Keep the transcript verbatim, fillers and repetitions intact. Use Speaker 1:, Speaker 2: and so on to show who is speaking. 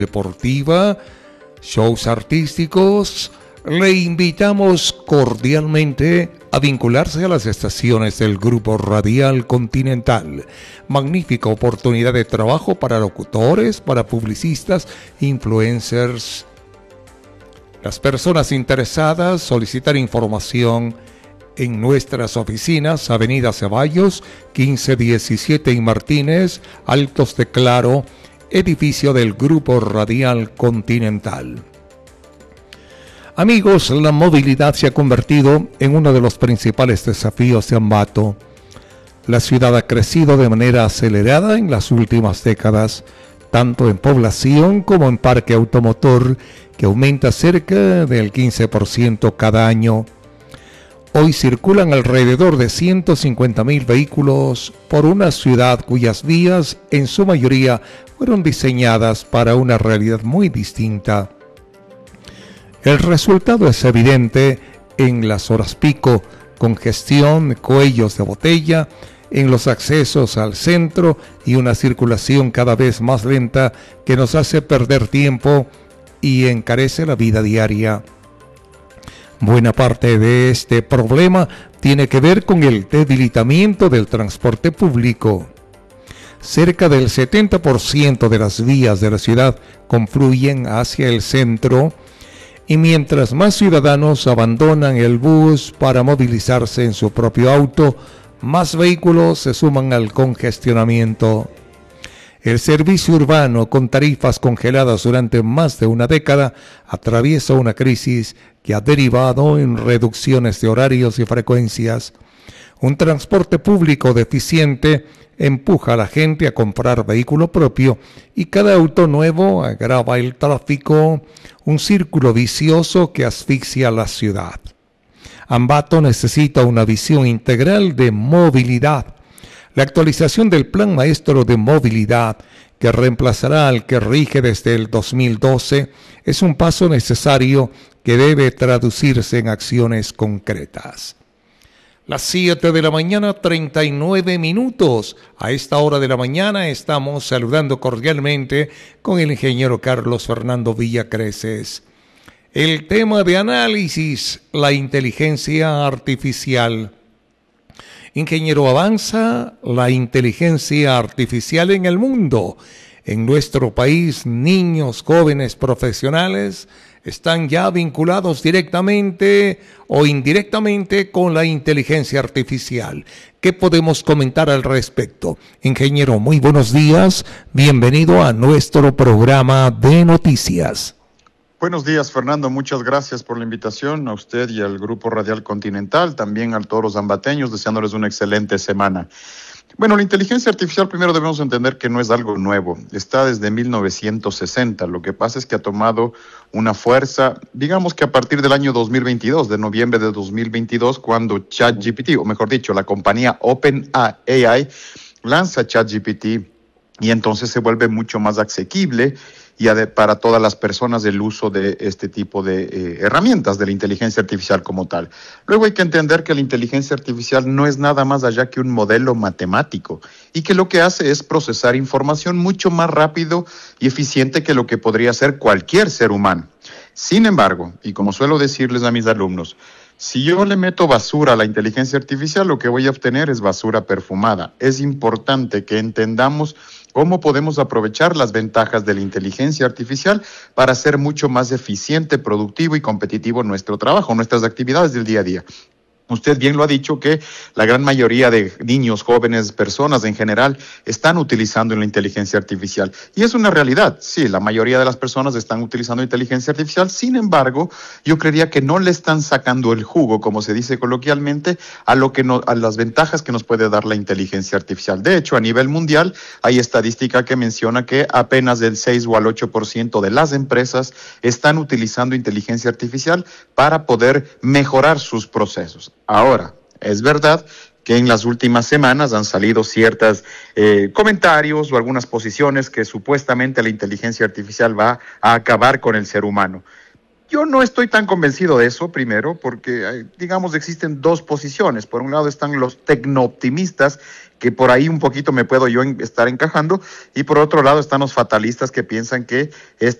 Speaker 1: deportiva, shows artísticos, le invitamos cordialmente a vincularse a las estaciones del Grupo Radial Continental. Magnífica oportunidad de trabajo para locutores, para publicistas, influencers. Las personas interesadas solicitar información en nuestras oficinas, Avenida Ceballos, quince diecisiete y Martínez, Altos de Claro, edificio del Grupo Radial Continental. Amigos, la movilidad se ha convertido en uno de los principales desafíos de Ambato. La ciudad ha crecido de manera acelerada en las últimas décadas, tanto en población como en parque automotor, que aumenta cerca del quince por ciento cada año. Hoy circulan alrededor de ciento cincuenta mil vehículos por una ciudad cuyas vías, en su mayoría, fueron diseñadas para una realidad muy distinta. El resultado es evidente en las horas pico, congestión, cuellos de botella, en los accesos al centro y una circulación cada vez más lenta que nos hace perder tiempo y encarece la vida diaria. Buena parte de este problema tiene que ver con el debilitamiento del transporte público. Cerca del setenta por ciento de las vías de la ciudad confluyen hacia el centro, y mientras más ciudadanos abandonan el bus para movilizarse en su propio auto, más vehículos se suman al congestionamiento. El servicio urbano, con tarifas congeladas durante más de una década, atraviesa una crisis que ha derivado en reducciones de horarios y frecuencias. Un transporte público deficiente empuja a la gente a comprar vehículo propio y cada auto nuevo agrava el tráfico, un círculo vicioso que asfixia a la ciudad. Ambato necesita una visión integral de movilidad. La actualización del Plan Maestro de Movilidad, que reemplazará al que rige desde el dos mil doce, es un paso necesario que debe traducirse en acciones concretas. Las siete de la mañana, treinta y nueve minutos. A esta hora de la mañana estamos saludando cordialmente con el ingeniero Carlos Fernando Villacreces. El tema de análisis, la inteligencia artificial. Ingeniero, avanza la inteligencia artificial en el mundo. En nuestro país, niños, jóvenes, profesionales están ya vinculados directamente o indirectamente con la inteligencia artificial. ¿Qué podemos comentar al respecto? Ingeniero, muy buenos días. Bienvenido a nuestro programa de noticias.
Speaker 2: Buenos días, Fernando. Muchas gracias por la invitación a usted y al Grupo Radial Continental, también a todos los ambateños, deseándoles una excelente semana. Bueno, la inteligencia artificial primero debemos entender que no es algo nuevo, está desde mil novecientos sesenta, lo que pasa es que ha tomado una fuerza, digamos que a partir del año dos mil veintidós, de noviembre de dos mil veintidós, cuando ChatGPT, o mejor dicho, la compañía OpenAI lanza ChatGPT y entonces se vuelve mucho más asequible y para todas las personas el uso de este tipo de eh, herramientas de la inteligencia artificial como tal. Luego hay que entender que la inteligencia artificial no es nada más allá que un modelo matemático y que lo que hace es procesar información mucho más rápido y eficiente que lo que podría hacer cualquier ser humano. Sin embargo, y como suelo decirles a mis alumnos, si yo le meto basura a la inteligencia artificial, lo que voy a obtener es basura perfumada. Es importante que entendamos cómo podemos aprovechar las ventajas de la inteligencia artificial para hacer mucho más eficiente, productivo y competitivo nuestro trabajo, nuestras actividades del día a día. Usted bien lo ha dicho que la gran mayoría de niños, jóvenes, personas en general están utilizando la inteligencia artificial. Y es una realidad, sí, la mayoría de las personas están utilizando inteligencia artificial. Sin embargo, yo creería que no le están sacando el jugo, como se dice coloquialmente, a, lo que no, a las ventajas que nos puede dar la inteligencia artificial. De hecho, a nivel mundial hay estadística que menciona que apenas el seis o el ocho por ciento de las empresas están utilizando inteligencia artificial para poder mejorar sus procesos. Ahora, es verdad que en las últimas semanas han salido ciertos eh, comentarios o algunas posiciones que supuestamente la inteligencia artificial va a acabar con el ser humano. Yo no estoy tan convencido de eso, primero, porque, digamos, existen dos posiciones. Por un lado están los tecnooptimistas, que por ahí un poquito me puedo yo estar encajando, y por otro lado están los fatalistas que piensan que esta